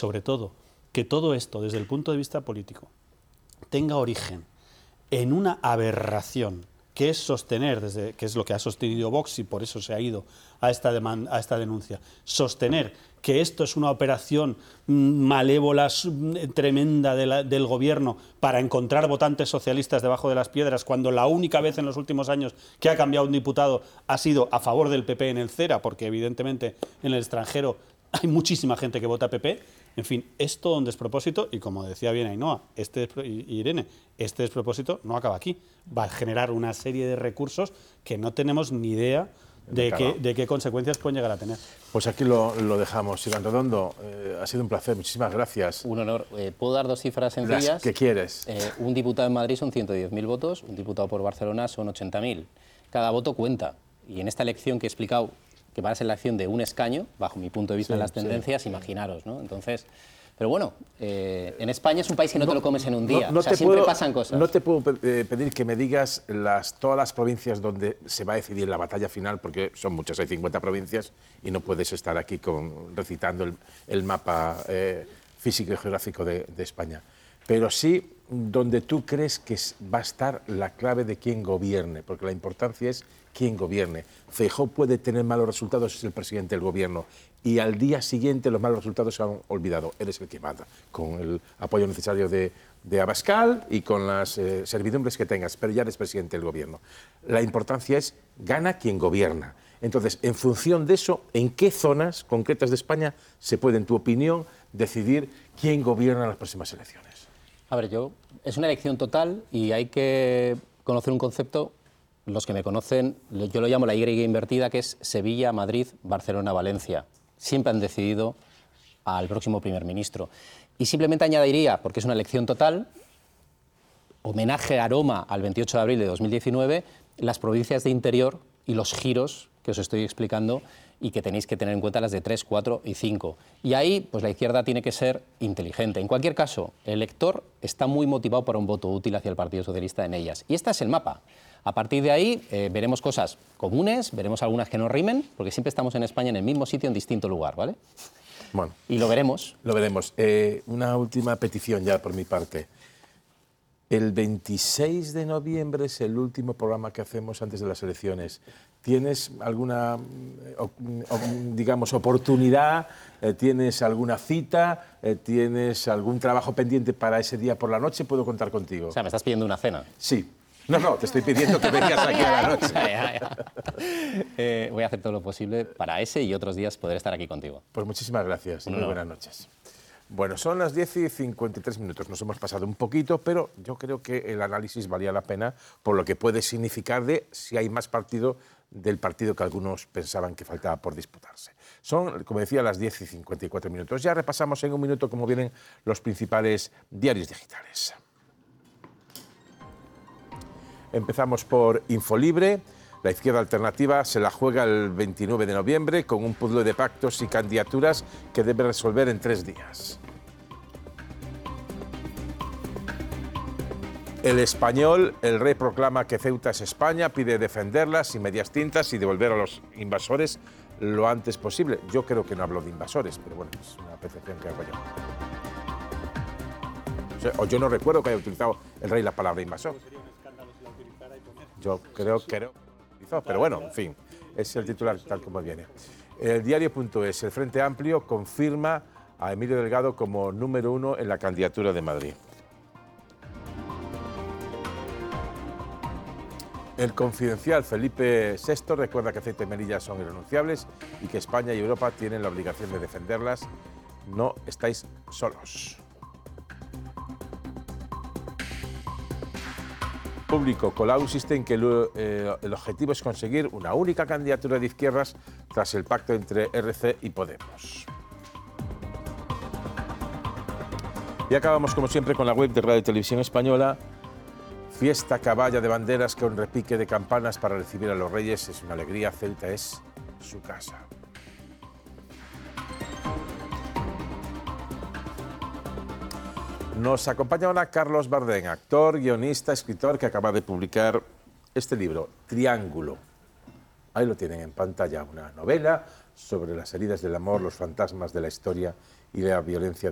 sobre todo, que todo esto, desde el punto de vista político, tenga origen en una aberración, que es sostener, que es lo que ha sostenido Vox y por eso se ha ido a esta denuncia, sostener que esto es una operación malévola, tremenda del gobierno para encontrar votantes socialistas debajo de las piedras, cuando la única vez en los últimos años que ha cambiado un diputado ha sido a favor del PP en el CERA, porque evidentemente en el extranjero hay muchísima gente que vota PP. En fin, es todo un despropósito y, como decía bien Ainhoa y Irene, este despropósito no acaba aquí. Va a generar una serie de recursos que no tenemos ni idea de qué consecuencias pueden llegar a tener. Pues aquí lo dejamos. Iván Redondo, ha sido un placer. Muchísimas gracias. Un honor. ¿Puedo dar dos cifras sencillas? ¿Qué quieres? Un diputado en Madrid son 110.000 votos, un diputado por Barcelona son 80.000. Cada voto cuenta. Y en esta elección que he explicado, que va a ser la acción de un escaño, bajo mi punto de vista, en las tendencias, imaginaros, ¿no? Entonces, pero bueno, en España es un país que no te lo comes en un día, siempre pasan cosas. No te puedo pedir que me digas todas las provincias donde se va a decidir la batalla final, porque son muchas, hay 50 provincias, y no puedes estar aquí recitando el mapa físico y geográfico de España. Pero sí donde tú crees que va a estar la clave de quién gobierne, porque la importancia es quién gobierne. Feijóo puede tener malos resultados, es el presidente del gobierno, y al día siguiente los malos resultados se han olvidado. Eres el que manda, con el apoyo necesario de Abascal y con las servidumbres que tengas, pero ya eres presidente del gobierno. La importancia es gana quien gobierna. Entonces, en función de eso, ¿en qué zonas concretas de España se puede, en tu opinión, decidir quién gobierna en las próximas elecciones? A ver, es una elección total y hay que conocer un concepto. Los que me conocen, yo lo llamo la Y invertida, que es Sevilla, Madrid, Barcelona, Valencia. Siempre han decidido al próximo primer ministro. Y simplemente añadiría, porque es una elección total, homenaje, aroma al 28 de abril de 2019, las provincias de interior y los giros que os estoy explicando y que tenéis que tener en cuenta las de 3, 4 y 5. Y ahí, pues la izquierda tiene que ser inteligente. En cualquier caso, el elector está muy motivado para un voto útil hacia el Partido Socialista en ellas. Y este es el mapa. A partir de ahí veremos cosas comunes, veremos algunas que no rimen, porque siempre estamos en España en el mismo sitio, en distinto lugar, ¿vale? Bueno, y lo veremos. Lo veremos. Una última petición ya por mi parte. El 26 de noviembre es el último programa que hacemos antes de las elecciones. ¿Tienes alguna, digamos, oportunidad? ¿Tienes alguna cita? ¿Tienes algún trabajo pendiente para ese día por la noche? ¿Puedo contar contigo? O sea, ¿me estás pidiendo una cena? Sí. No, te estoy pidiendo que vengas aquí a la noche. Voy a hacer todo lo posible para ese y otros días poder estar aquí contigo. Pues muchísimas gracias y muy buenas noches. Bueno, son las 10:53. Nos hemos pasado un poquito, pero yo creo que el análisis valía la pena por lo que puede significar de si hay más partido del partido que algunos pensaban que faltaba por disputarse. Son, como decía, las 10:54. Ya repasamos en un minuto cómo vienen los principales diarios digitales. Empezamos por Infolibre. La izquierda alternativa se la juega el 29 de noviembre con un puzzle de pactos y candidaturas que debe resolver en 3 días. El Español, el rey proclama que Ceuta es España, pide defenderla sin medias tintas y devolver a los invasores lo antes posible. Yo creo que no hablo de invasores, pero bueno, es una percepción que hago yo. O yo no recuerdo que haya utilizado el rey la palabra invasor. Yo creo que no, pero bueno, en fin, es el titular tal como viene. El diario.es, el Frente Amplio confirma a Emilio Delgado como número 1 en la candidatura de Madrid. El Confidencial, Felipe VI recuerda que Ceuta y Melilla son irrenunciables y que España y Europa tienen la obligación de defenderlas. No estáis solos. Público, Colau insiste en que el objetivo es conseguir una única candidatura de izquierdas tras el pacto entre RC y Podemos. Y acabamos, como siempre, con la web de Radio y Televisión Española. Fiesta caballa de banderas con repique de campanas para recibir a los reyes. Es una alegría, Ceuta es su casa. Nos acompaña ahora Carlos Bardén, actor, guionista, escritor, que acaba de publicar este libro, Triángulo. Ahí lo tienen en pantalla, una novela sobre las heridas del amor, los fantasmas de la historia y la violencia